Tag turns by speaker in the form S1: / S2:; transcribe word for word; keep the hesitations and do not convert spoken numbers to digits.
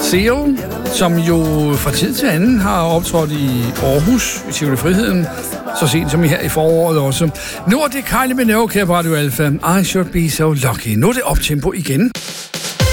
S1: Seal, som jo fra tid til anden har optrådt i Aarhus, i Tivoli Friheden, så sent som i her i foråret også. Nu er det Kylie Minogue her på Radio Alpha. I should be so lucky. Nu er det optempo igen.